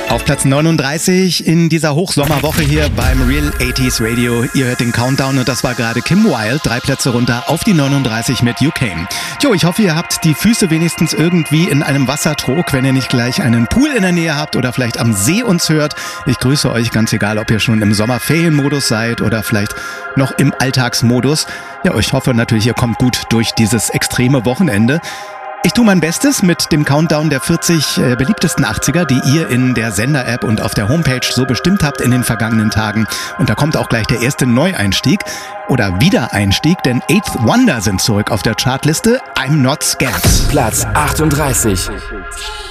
Auf Platz 39 in dieser Hochsommerwoche hier beim Real 80s Radio. Ihr hört den Countdown und das war gerade Kim Wilde. 3 Plätze runter auf die 39 mit You Came. Jo, ich hoffe, ihr habt die Füße wenigstens irgendwie in einem Wassertrog, wenn ihr nicht gleich einen Pool in der Nähe habt oder vielleicht am See uns hört. Ich grüße euch, ganz egal, ob ihr schon im Sommerferienmodus seid oder vielleicht noch im Alltagsmodus. Ja, ich hoffe natürlich, ihr kommt gut durch dieses extreme Wochenende. Ich tue mein Bestes mit dem Countdown der 40 beliebtesten 80er, die ihr in der Sender-App und auf der Homepage so bestimmt habt in den vergangenen Tagen. Und da kommt auch gleich der erste Neueinstieg oder Wiedereinstieg, denn Eighth Wonder sind zurück auf der Chartliste. I'm Not Scared. Platz 38.